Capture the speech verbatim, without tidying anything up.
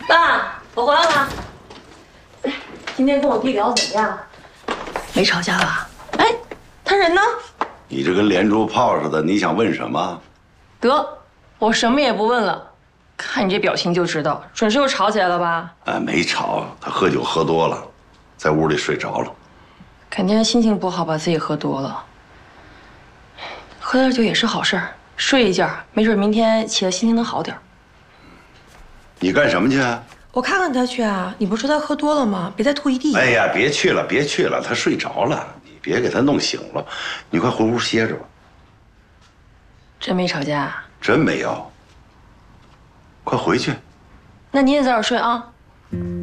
爸，我回来了。今天跟我弟聊得怎么样？没吵架吧？哎，他人呢？ 你这跟连珠炮似的，你想问什么？ 得，我什么也不问了。看你这表情就知道，准是又吵起来了吧？ 哎，没吵，他喝酒喝多了，在屋里睡着了。 肯定心情不好，把自己喝多了。喝点酒也是好事儿，睡一觉，没准明天起来心情能好点。 你干什么去？ 我看看他去啊！你不是说他喝多了吗？别再吐一地。 哎呀，别去了，别去了，他睡着了，你别给他弄醒了。你快回屋歇着吧。 真没吵架？ 真没有。快回去。 那你也早点睡啊。